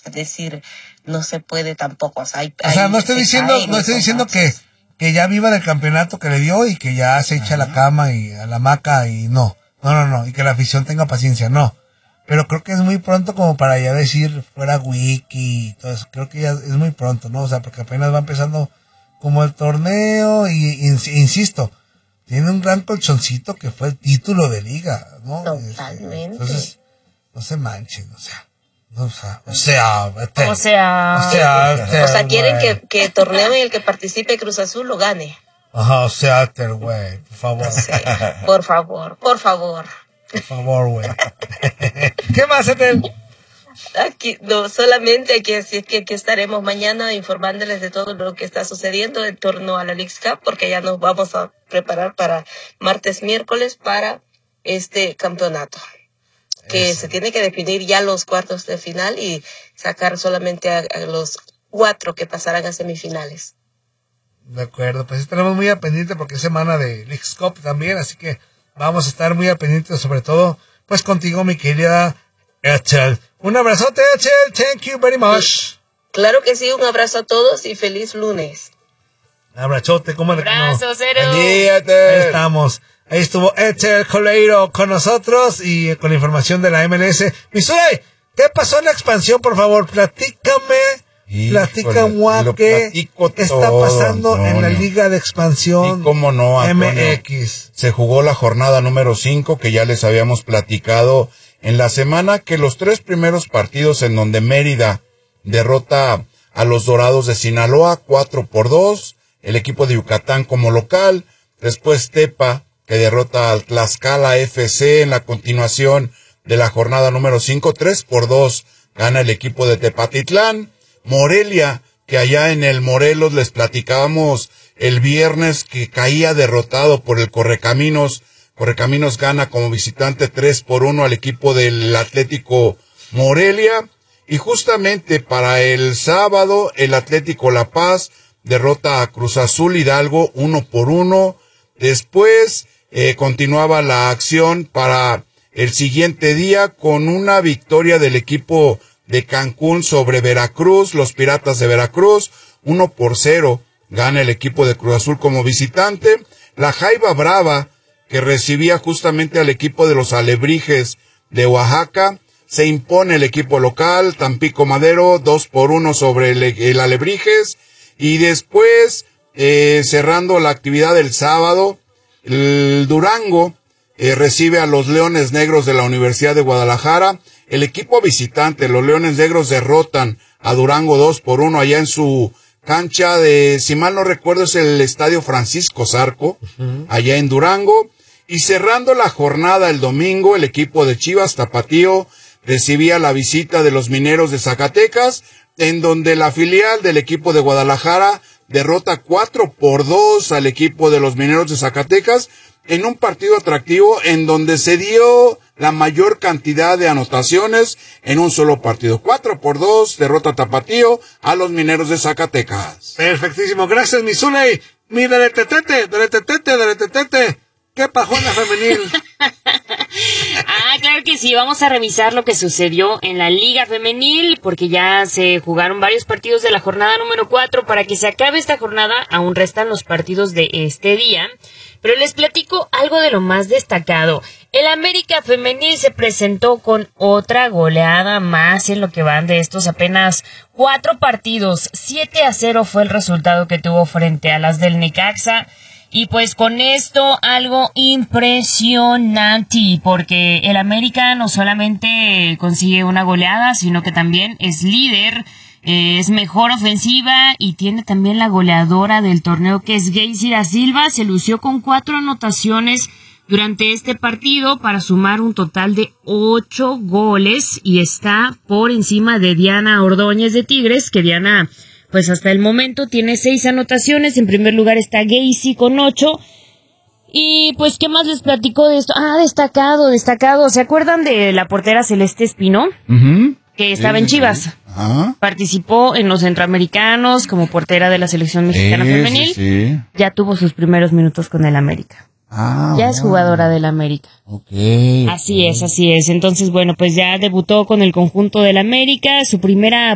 decir no se puede tampoco. O sea, no estoy diciendo que ya viva del campeonato que le dio y que ya se echa a la cama y a la hamaca y no, y que la afición tenga paciencia, no. Pero creo que es muy pronto como para ya decir fuera wiki y todo eso. Creo que ya es muy pronto, ¿no? O sea, porque apenas va empezando como el torneo y insisto, tiene un gran colchoncito que fue el título de liga, ¿no? Totalmente. Entonces, no se manchen, quieren que el torneo en el que participe Cruz Azul lo gane. Ajá, güey, por favor. Sí, por favor. Por favor, güey. ¿Qué más, Etel? Aquí, no, solamente aquí estaremos mañana informándoles de todo lo que está sucediendo en torno a la Leagues Cup, porque ya nos vamos a preparar para martes, miércoles para este campeonato. Que se tiene que definir ya los cuartos de final y sacar solamente a los 4 que pasarán a semifinales. De acuerdo, pues estaremos muy a pendiente porque es semana de Leagues Cup también, así que vamos a estar muy a pendiente, sobre todo pues contigo, mi querida Etel. Un abrazote, Etel, thank you very much. Claro que sí, un abrazo a todos y feliz lunes. Un abrazote, ¿cómo le abrazo, Cero. Ahí estamos. Ahí estuvo Etel Coleiro con nosotros y con la información de la MLS. Missouri, ¿qué pasó en la expansión, por favor? Platícame qué está pasando en la Liga de Expansión. ¿Y cómo no, Antonio? MX. Se jugó la jornada número 5, que ya les habíamos platicado en la semana, que los 3 primeros partidos en donde Mérida derrota a los Dorados de Sinaloa 4-2, el equipo de Yucatán como local, después Tepa, que derrota al Tlaxcala FC en la continuación de la jornada número 5, 3-2, gana el equipo de Tepatitlán. Morelia, que allá en el Morelos les platicábamos el viernes que caía derrotado por el Correcaminos. Correcaminos gana como visitante 3-1 al equipo del Atlético Morelia. Y justamente para el sábado, el Atlético La Paz derrota a Cruz Azul Hidalgo 1-1. Después continuaba la acción para el siguiente día con una victoria del equipo de Cancún sobre Veracruz, los Piratas de Veracruz, 1-0, gana el equipo de Cruz Azul como visitante. La Jaiba Brava, que recibía justamente al equipo de los Alebrijes de Oaxaca, se impone el equipo local, Tampico Madero, 2-1 sobre el Alebrijes. Y después, cerrando la actividad del sábado, el Durango recibe a los Leones Negros de la Universidad de Guadalajara. El equipo visitante, los Leones Negros, derrotan a Durango 2-1 allá en su cancha de, si mal no recuerdo, es el Estadio Francisco Zarco, allá en Durango. Y cerrando la jornada el domingo, el equipo de Chivas Tapatío recibía la visita de los Mineros de Zacatecas, en donde la filial del equipo de Guadalajara derrota 4-2 al equipo de los Mineros de Zacatecas, en un partido atractivo en donde se dio la mayor cantidad de anotaciones en un solo partido. 4-2, derrota Tapatío a los Mineros de Zacatecas. Perfectísimo, gracias, mi Zuley. Mi deretetete. ¿Qué pasó en la femenil? Claro que sí, vamos a revisar lo que sucedió en la Liga Femenil, porque ya se jugaron varios partidos de la jornada número 4. Para que se acabe esta jornada, aún restan los partidos de este día, pero les platico algo de lo más destacado. El América Femenil se presentó con otra goleada más en lo que van de estos apenas 4 partidos. 7-0 fue el resultado que tuvo frente a las del Necaxa. Y pues con esto algo impresionante, porque el América no solamente consigue una goleada, sino que también es líder, es mejor ofensiva y tiene también la goleadora del torneo, que es Geisira Silva. Se lució con 4 anotaciones durante este partido para sumar un total de 8 goles y está por encima de Diana Ordóñez de Tigres, que Diana, pues hasta el momento tiene 6 anotaciones. En primer lugar está Geisy con 8. Y pues, ¿qué más les platico de esto? Destacado. ¿Se acuerdan de la portera Celeste Espino? Que estaba en Chivas. Participó en los Centroamericanos como portera de la selección mexicana femenil. Sí. Ya tuvo sus primeros minutos con el América. Ya es jugadora del América. Así es. Entonces, bueno, pues ya debutó con el conjunto del América. Su primera